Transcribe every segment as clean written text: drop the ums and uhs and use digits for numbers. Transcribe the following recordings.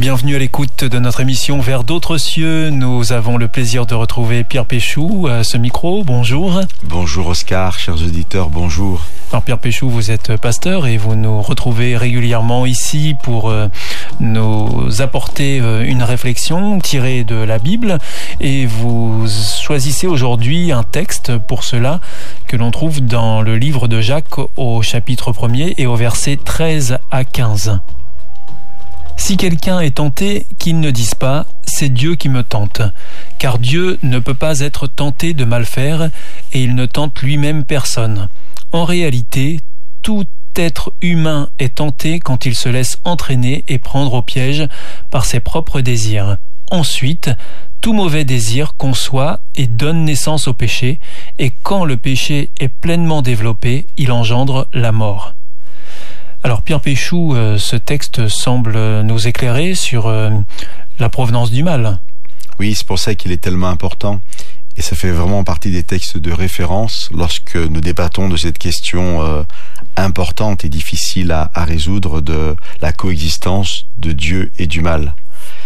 Bienvenue à l'écoute de notre émission Vers d'autres cieux. Nous avons le plaisir de retrouver Pierre Péchou à ce micro. Bonjour. Bonjour Oscar, chers auditeurs, bonjour. Alors Pierre Péchou, vous êtes pasteur et vous nous retrouvez régulièrement ici pour nous apporter une réflexion tirée de la Bible. Et vous choisissez aujourd'hui un texte pour cela que l'on trouve dans le livre de Jacques au chapitre 1er et au verset 13 à 15. Si quelqu'un est tenté, qu'il ne dise pas « c'est Dieu qui me tente », car Dieu ne peut pas être tenté de mal faire et il ne tente lui-même personne. En réalité, tout être humain est tenté quand il se laisse entraîner et prendre au piège par ses propres désirs. Ensuite, tout mauvais désir conçoit et donne naissance au péché, et quand le péché est pleinement développé, il engendre la mort. Alors Pierre Péchou, ce texte semble nous éclairer sur la provenance du mal. Oui, c'est pour ça qu'il est tellement important. Et ça fait vraiment partie des textes de référence lorsque nous débattons de cette question importante et difficile à résoudre de la coexistence de Dieu et du mal.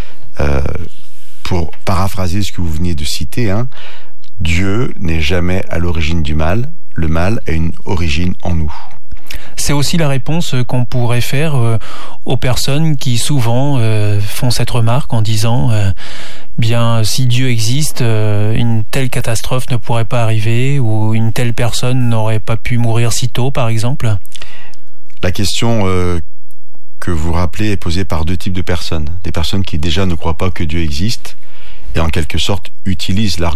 Pour paraphraser ce que vous venez de citer, Dieu n'est jamais à l'origine du mal. Le mal a une origine en nous. C'est aussi la réponse qu'on pourrait faire aux personnes qui souvent font cette remarque en disant bien si Dieu existe, une telle catastrophe ne pourrait pas arriver ou une telle personne n'aurait pas pu mourir si tôt, par exemple. La question que vous rappelez est posée par deux types de personnes. Des personnes qui déjà ne croient pas que Dieu existe et en quelque sorte utilisent